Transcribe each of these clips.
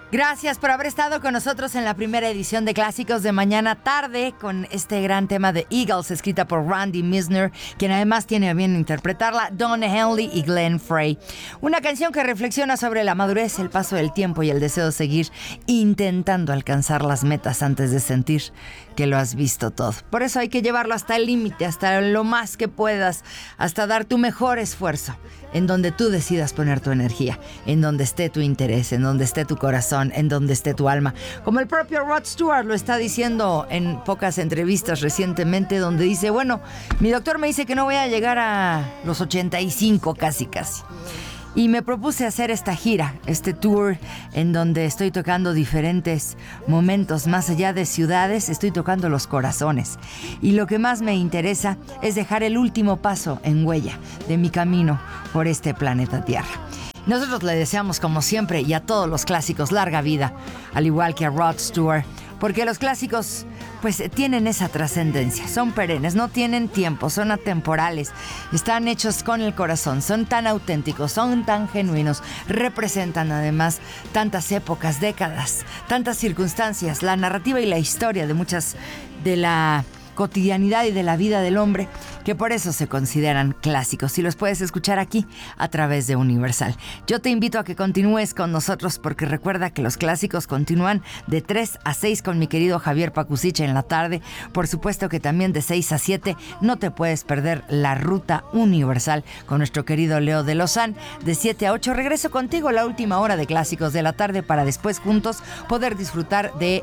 Gracias por haber estado con nosotros en la primera edición de Clásicos de Mañana Tarde con este gran tema de Eagles, escrita por Randy Meisner, quien además tiene a bien interpretarla, Don Henley y Glenn Frey. Una canción que reflexiona sobre la madurez, el paso del tiempo y el deseo de seguir intentando alcanzar las metas antes de sentir que lo has visto todo. Por eso hay que llevarlo hasta el límite, hasta lo más que puedas, hasta dar tu mejor esfuerzo, en donde tú decidas poner tu energía, en donde esté tu interés, en donde esté tu corazón, en donde esté tu alma. Como el propio Rod Stewart lo está diciendo en pocas entrevistas recientemente, donde dice, bueno, mi doctor me dice que no voy a llegar a los 85 casi. Y me propuse hacer esta gira, este tour, en donde estoy tocando diferentes momentos, más allá de ciudades, estoy tocando los corazones. Y lo que más me interesa es dejar el último paso en huella de mi camino por este planeta Tierra. Nosotros le deseamos, como siempre, y a todos los clásicos, larga vida, al igual que a Rod Stewart, porque los clásicos pues tienen esa trascendencia, son perennes, no tienen tiempo, son atemporales, están hechos con el corazón, son tan auténticos, son tan genuinos, representan además tantas épocas, décadas, tantas circunstancias, la narrativa y la historia de muchas de la cotidianidad y de la vida del hombre, que por eso se consideran clásicos y los puedes escuchar aquí a través de Universal. Yo te invito a que continúes con nosotros porque recuerda que los clásicos continúan de 3 a 6 con mi querido Javier Pacusiche en la tarde. Por supuesto que también de 6 a 7 no te puedes perder la Ruta Universal con nuestro querido Leo de Lozán. De 7 a 8 regreso contigo la última hora de Clásicos de la tarde para después juntos poder disfrutar de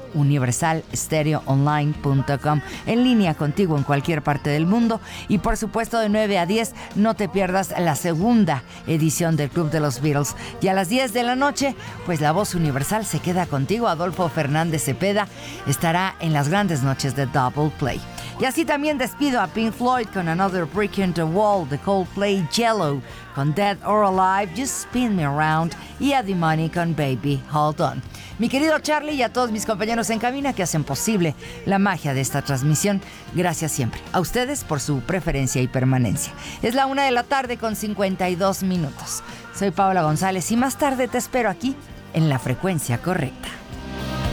universalstereoonline.com en línea contigo en cualquier parte del mundo. Y por supuesto de 9 a 10 no te pierdas la segunda edición del Club de los Beatles. Y a las 10 de la noche, pues la voz universal se queda contigo. Adolfo Fernández Cepeda estará en las grandes noches de Double Play. Y así también despido a Pink Floyd con Another Brick in the Wall, de Coldplay, Yellow con Dead or Alive, Just Spin Me Around y a The Money con Baby Hold On. Mi querido Charlie y a todos mis compañeros en cabina que hacen posible la magia de esta transmisión, gracias siempre a ustedes por su preferencia y permanencia. Es la 1:00 con 52 minutos. Soy Paola González y más tarde te espero aquí en la frecuencia correcta.